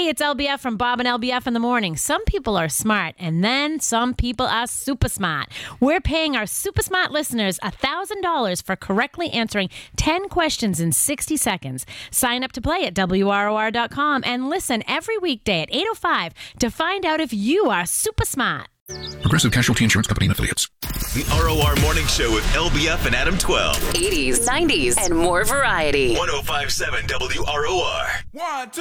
Hey, it's LBF from Bob and LBF in the morning. Some people are smart, and then some people are super smart. We're paying our super smart listeners $1,000 for correctly answering 10 questions in 60 seconds. Sign up to play at WROR.com and listen every weekday at 8:05 to find out if you are super smart. Progressive Casualty Insurance Company and Affiliates. The ROR Morning Show with LBF and Adam 12. 80s, 90s, and more variety. 105.7 WROR. 1, 2.